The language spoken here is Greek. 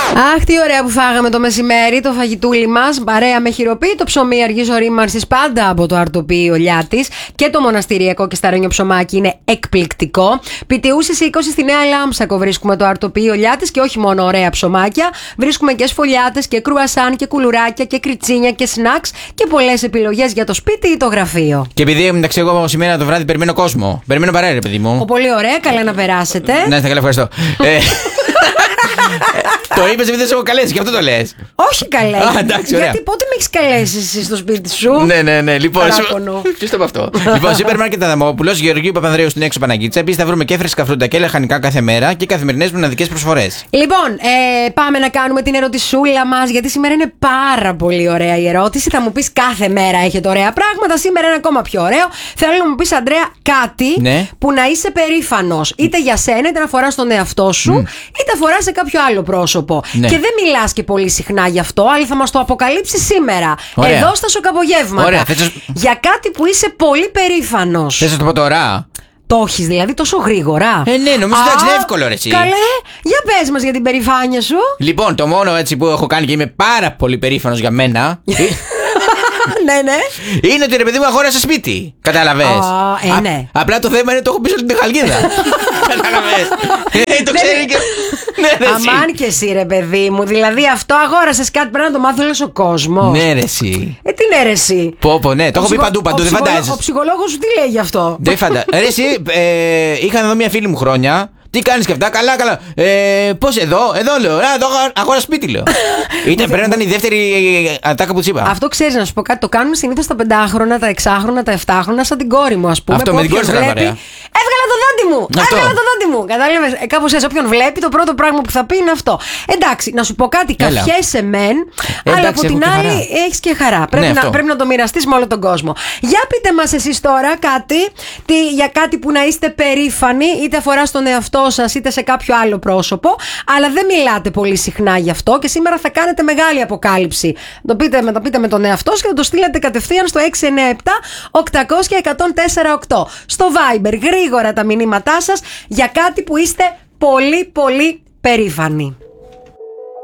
Αχ, τι ωραία που φάγαμε το μεσημέρι, το φαγητούλι μας. Παρέα με χειροποίητο ψωμί αργής ορίμανσης, πάντα από το αρτοποιείο Λιάτης. Και το μοναστηριακό και σταρένιο ψωμάκι είναι εκπληκτικό. Πιτιούσης 20 στη Νέα Λάμψακο βρίσκουμε το αρτοποιείο Λιάτης και όχι μόνο ωραία ψωμάκια. Βρίσκουμε και σφολιάτες και κρουασάν και κουλουράκια και κριτσίνια και σνακς και πολλές επιλογές για το σπίτι ή το γραφείο. Και επειδή μεταξύ εγώ σήμερα το βράδυ περιμένω κόσμο. Περιμένω παρέα, ρε παιδί μου. Πολύ ωραία, καλά να περάσετε. Να είστε καλά, ευχαριστώ. Το είπες επειδή δεν σε έχω καλέσει, και αυτό το λες. Όχι καλέ. Γιατί πότε με έχεις καλέσει εσύ στο σπίτι σου? Ναι. Λοιπόν, ποιος το είπε αυτό? Λοιπόν, Σούπερ Μάρκετ Αδαμόπουλος, Γεωργίου Παπανδρέου στην έξω Παναγίτσα. Επίσης θα βρούμε και φρέσκα φρούτα και λαχανικά κάθε μέρα και καθημερινές μοναδικές προσφορές. Λοιπόν, πάμε να κάνουμε την ερωτησούλα μας, γιατί σήμερα είναι πάρα πολύ ωραία η ερώτηση. Θα μου πεις κάθε μέρα έχετε ωραία πράγματα. Σήμερα είναι ακόμα πιο ωραίο. Θέλω να μου πεις, Αντρέα, κάτι που να είσαι περήφανος. Είτε για σένα, είτε να φοράς τον εαυτό σου, είτε φοράς σε κάποιο άλλο πρόσωπο. Και δεν μιλάς και πολύ συχνά γι' αυτό, αλλά θα μας το αποκαλύψεις σήμερα. Ωραία. Εδώ στα σοκαπογεύματα. Ωραία. Για κάτι που είσαι πολύ περήφανος. Θες να το πω τώρα? Το έχεις δηλαδή τόσο γρήγορα? Ναι, νομίζω ότι είναι εύκολο, ρε εσύ. Καλέ, για πες μας για την περηφάνεια σου. Λοιπόν, το μόνο έτσι που έχω κάνει και είμαι πάρα πολύ περήφανος για μένα. Ναι. Είναι ότι, ρε παιδί μου, αγόρασα σπίτι. Κατάλαβες? Ναι. Απλά το θέμα είναι το έχω πίσω την Χαλκίδα. Κατάλαβες? Το ξέρει και. Αμάν και εσύ, ρε παιδί μου. Δηλαδή αυτό αγόρασες κάτι, πρέπει να το μάθει όλος ο κόσμος. Ναι, ρε εσύ. Τι ναι, ρε εσύ. Πω, ναι, το έχω πει παντού, δεν φαντάζεσαι. Ο ψυχολόγος σου τι λέει γι' αυτό? Δεν φαντάζεσαι. Ρε εσύ, είχα εδώ μια φίλη μου χρόνια. Τι κάνεις και αυτά? Καλά. Πώς εδώ λέω. Εδώ αγόρασα σπίτι, λέω. Πρέπει να ήταν η δεύτερη ατάκα που της είπα. Αυτό ξέρεις να σου πω κάτι. Το κάνουν συνήθως τα 5χρονα, τα 6χρονα, τα 7χρονα, σαν την κόρη μου, ας πούμε. Αυτό με την κόρη σου έκανε ωραία. Έβγαλα το δόντι μου! Κατάλαβες? Κάπως έτσι, όποιον βλέπει, το πρώτο πράγμα που θα πει είναι αυτό. Εντάξει, να σου πω κάτι. Καφιέσαι μεν, αλλά από την άλλη έχεις και χαρά. Πρέπει να το μοιραστείς με όλο τον κόσμο. Για πείτε μας εσείς τώρα για κάτι που να είστε περήφανοι, είτε αφορά στον εαυτό σας είτε σε κάποιο άλλο πρόσωπο, αλλά δεν μιλάτε πολύ συχνά γι' αυτό και σήμερα θα κάνετε μεγάλη αποκάλυψη. Το πείτε με τον εαυτό σας και θα το στείλετε κατευθείαν στο 697-800-1048. Στο Viber γρήγορα τα μηνύματά σας για κάτι που είστε πολύ πολύ περήφανοι.